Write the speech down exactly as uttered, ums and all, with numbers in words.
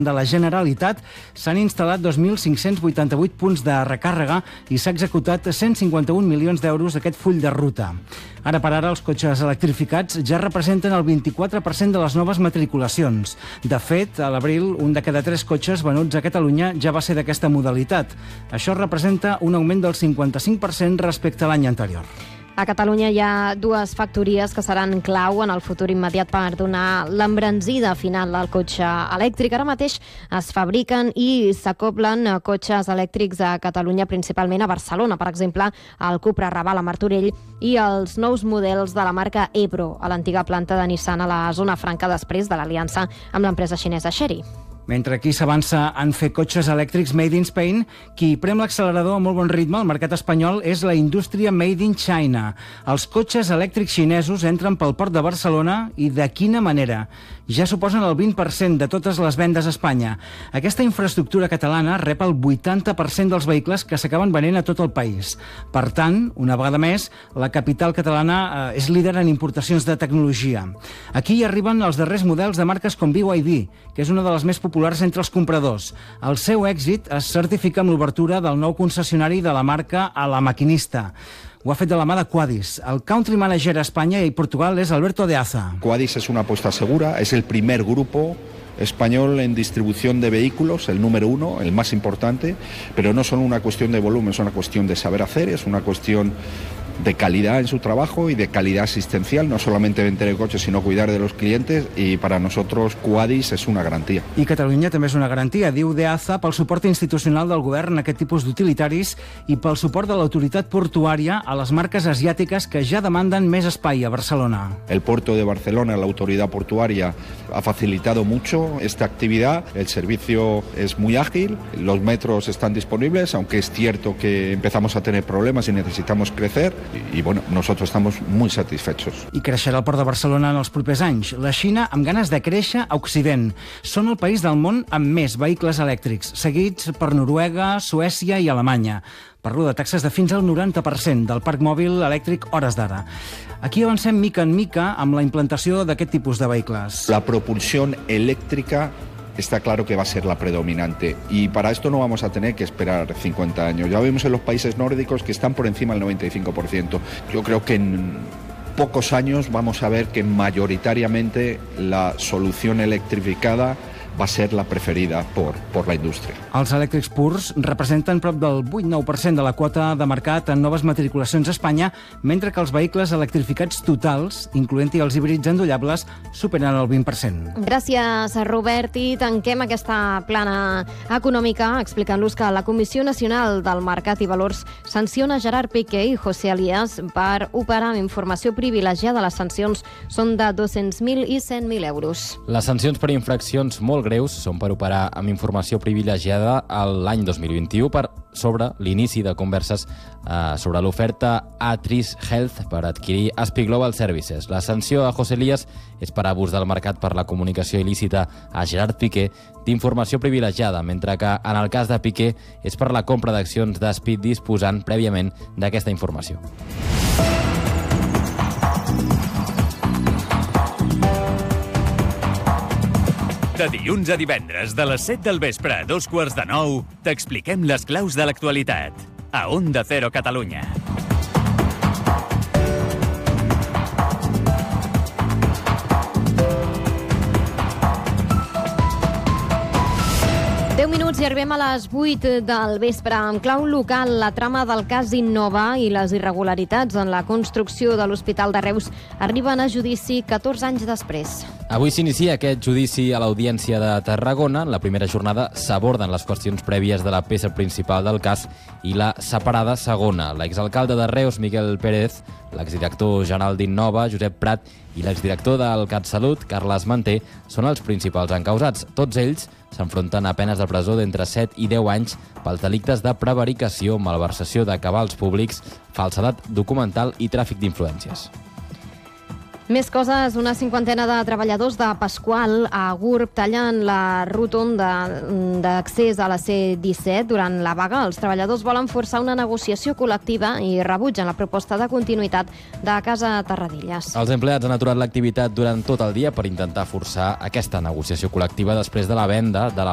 de la Generalitat s'han instal·lat dos mil cinc-cents vuitanta-vuit punts de recàrrega i s'ha executat cent cinquanta-un milions d'euros d'aquest full de ruta. Ara per ara, els cotxes electrificats ja representen el vint-i-quatre per cent de les noves matriculacions. De fet, a l'abril, un de cada tres cotxes venuts a Catalunya ja va ser d'aquesta modalitat. Això representa un augment del cinquanta-cinc per cent respecte a l'any anterior. A Catalunya hi ha dues factories que seran clau en el futur immediat per donar l'embranzida final al cotxe elèctric. Ara mateix es fabriquen i s'acoblen cotxes elèctrics a Catalunya, principalment a Barcelona, per exemple, al Cupra Raval a Martorell i els nous models de la marca Ebro a l'antiga planta de Nissan a la zona franca després de l'aliança amb l'empresa xinesa Chery. Mentre aquí s'avança en fer cotxes elèctrics made in Spain, qui prem l'accelerador a molt bon ritme al mercat espanyol és la indústria made in China. Els cotxes elèctrics xinesos entren pel port de Barcelona i de quina manera? Ja suposen el vint per cent de totes les vendes a Espanya. Aquesta infraestructura catalana rep el vuitanta per cent dels vehicles que s'acaben venent a tot el país. Per tant, una vegada més, la capital catalana eh, és líder en importacions de tecnologia. Aquí hi arriben els darrers models de marques com B Y D, que és una de les més populars entre els compradors. El seu èxit es certifica amb l'obertura del nou concessionari de la marca a La Maquinista. Ho ha fet de la mà de Quadis. El country manager a Espanya i Portugal és Alberto de Aza. Quadis es una apuesta segura, es el primer grupo español en distribución de vehículos, el número uno, el más importante, pero no solo una cuestión de volumen, es una cuestión de saber hacer, es una cuestión de calidad en su trabajo y de calidad asistencial, no solamente vender el coche, sino cuidar de los clientes, y para nosotros Quadis és una garantia. I Catalunya també és una garantia, diu De Aza, pel suport institucional del govern a aquest tipus d'utilitaris i pel suport de l'autoritat portuària a les marques asiàtiques que ja demanden més espai a Barcelona. El puerto de Barcelona, la autoridad portuaria, ha facilitado mucho esta actividad, el servicio es muy ágil, los metros están disponibles, aunque es cierto que empezamos a tener problemas y necesitamos crecer. I, bueno, nosotros estamos muy satisfechos. I creixerà el port de Barcelona en els propers anys. La Xina amb ganes de créixer a Occident. Són el país del món amb més vehicles elèctrics, seguits per Noruega, Suècia i Alemanya. Parlo de taxes de fins al noranta per cent del parc mòbil elèctric hores d'ara. Aquí avancem mica en mica amb la implantació d'aquest tipus de vehicles. La propulsión eléctrica está claro que va a ser la predominante, y para esto no vamos a tener que esperar cincuenta años. Ya vemos en los países nórdicos que están por encima del noventa y cinco por ciento. Yo creo que en pocos años vamos a ver que mayoritariamente la solución electrificada va a ser la preferida por, por la indústria. Els elèctrics purs representen prop del vuit a nou per cent de la quota de mercat en noves matriculacions a Espanya, mentre que els vehicles electrificats totals, incloent-hi els híbrids endollables, superen el vint per cent. Gràcies, Robert. I tanquem aquesta plana econòmica explicant-los que la Comissió Nacional del Mercat i Valors sanciona Gerard Piqué i José Elías per operar amb informació privilegiada. Les sancions són de dos-cents mil i cent mil euros. Les sancions per infraccions molt greus són per operar amb informació privilegiada l'any dos mil vint-i-u per sobre l'inici de converses eh, sobre l'oferta Atris Health per adquirir Aspi Global Services. La sanció a José Elías és per abús del mercat per la comunicació il·lícita a Gerard Piqué d'informació privilegiada, mentre que en el cas de Piqué és per la compra d'accions d'Aspi disposant prèviament d'aquesta informació. De dilluns a divendres, de les set del vespre a dos quarts de nou, t'expliquem les claus de l'actualitat. A Onda Cero Catalunya. deu minuts i arribem a les vuit del vespre. En clau local, la trama del cas Innova i les irregularitats en la construcció de l'Hospital de Reus arriben a judici catorze anys després. Avui s'inicia aquest judici a l'Audiència de Tarragona. En la primera jornada s'aborden les qüestions prèvies de la peça principal del cas i la separada segona. L'exalcalde de Reus, Miquel Pérez, l'exdirector general d'Innova, Josep Prat, i l'exdirector del CatSalut, Carles Manté, són els principals encausats. Tots ells s'enfronten a penes de presó d'entre set i deu anys pels delictes de prevaricació, malversació de cabals públics, falsedat documental i tràfic d'influències. Més coses, una cinquantena de treballadors de Pasqual a Gurb tallen la rotonda d'accés a la C disset durant la vaga. Els treballadors volen forçar una negociació col·lectiva i rebutgen la proposta de continuïtat de Casa Terradellas. Els empleats han aturat l'activitat durant tot el dia per intentar forçar aquesta negociació col·lectiva després de la venda de la